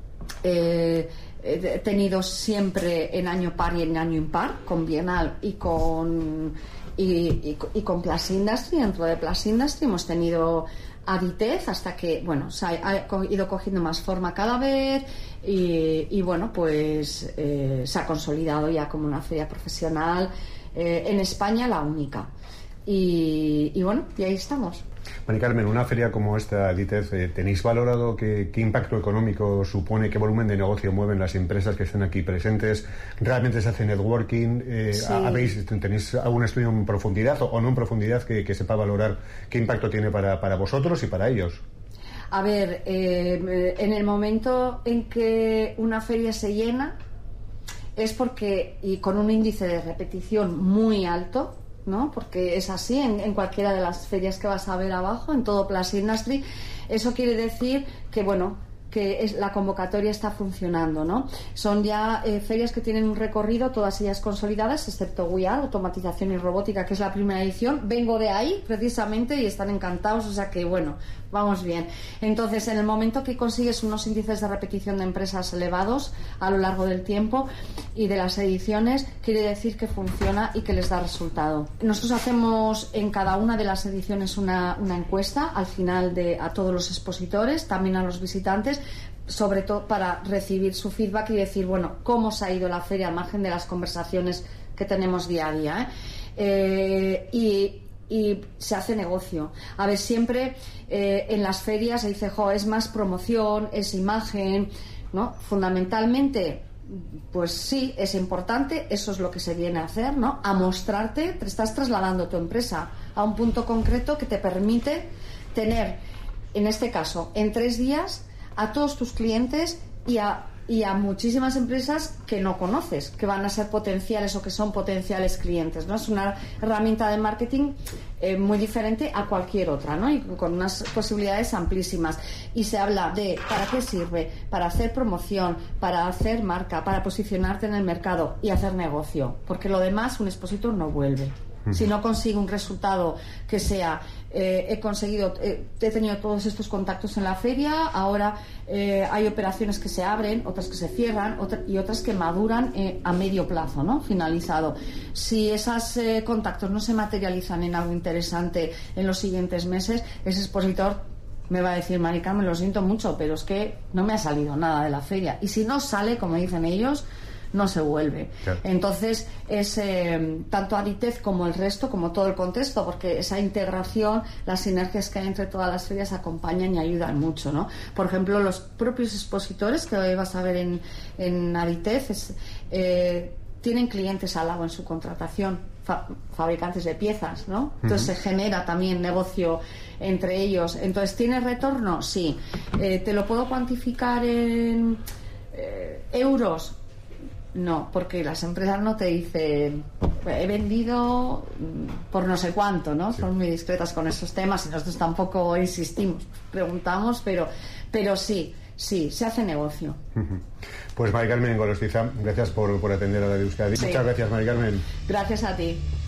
tenido siempre en año par y en año impar, con Bienal y con Plus Industry. Dentro de Plus Industry hemos tenido Aditec hasta que, bueno, se ha ido cogiendo más forma cada vez y bueno, pues se ha consolidado ya como una feria profesional en España, la única, y bueno, y ahí estamos. Mari Carmen, una feria como esta, Aditec, ¿tenéis valorado qué impacto económico supone, qué volumen de negocio mueven las empresas que están aquí presentes? ¿Realmente se hace networking? Sí. ¿Tenéis algún estudio en profundidad o no en profundidad que sepa valorar qué impacto tiene para vosotros y para ellos? A ver, en el momento en que una feria se llena es porque, y con un índice de repetición muy alto, ¿no?, porque es así en cualquiera de las ferias que vas a ver abajo, en todo Plus Industry, eso quiere decir que, bueno, que la convocatoria está funcionando, ¿no? Son ya ferias que tienen un recorrido, todas ellas consolidadas, excepto WIAR, Automatización y Robótica, que es la primera edición. Vengo de ahí, precisamente, y están encantados, o sea que, bueno, vamos bien. Entonces, en el momento que consigues unos índices de repetición de empresas elevados a lo largo del tiempo y de las ediciones, quiere decir que funciona y que les da resultado. Nosotros hacemos en cada una de las ediciones una encuesta al final a todos los expositores, también a los visitantes, sobre todo para recibir su feedback y decir, bueno, cómo se ha ido la feria al margen de las conversaciones que tenemos día a día, y se hace negocio. A ver, siempre en las ferias se dice, es más promoción, es imagen, ¿no? Fundamentalmente pues sí, es importante, eso es lo que se viene a hacer, ¿no? A mostrarte, te estás trasladando tu empresa a un punto concreto que te permite tener, en este caso, en 3 días, a todos tus clientes y a muchísimas empresas que no conoces, que van a ser potenciales o que son potenciales clientes, ¿no? Es una herramienta de marketing muy diferente a cualquier otra, ¿no? Y con unas posibilidades amplísimas. Y se habla de ¿para qué sirve? Para hacer promoción, para hacer marca, para posicionarte en el mercado y hacer negocio. Porque lo demás un expositor no vuelve. Si no consigue un resultado que sea he tenido todos estos contactos en la feria, ahora hay operaciones que se abren, otras que se cierran y otras que maduran a medio plazo, ¿no? Finalizado. Si esos contactos no se materializan en algo interesante en los siguientes meses, ese expositor me va a decir: Mari Carmen, lo siento mucho, pero es que no me ha salido nada de la feria. Y si no sale, como dicen ellos, no se vuelve. Claro. Entonces es tanto Aditez como el resto, como todo el contexto, porque esa integración, las sinergias que hay entre todas las ferias acompañan y ayudan mucho, ¿no? Por ejemplo, los propios expositores que hoy vas a ver en Aditez tienen clientes al lado en su contratación, fabricantes de piezas, ¿no? Entonces se genera también negocio entre ellos. Entonces, ¿tiene retorno? Sí. ¿Te lo puedo cuantificar en euros? No, porque las empresas no te dicen he vendido por no sé cuánto, ¿no? Sí. Son muy discretas con esos temas y nosotros tampoco insistimos, preguntamos, pero sí, se hace negocio. Pues Mari Carmen Gorostiza, gracias por atender a la de Euskadi. Sí. Muchas gracias, Mari Carmen. Gracias a ti.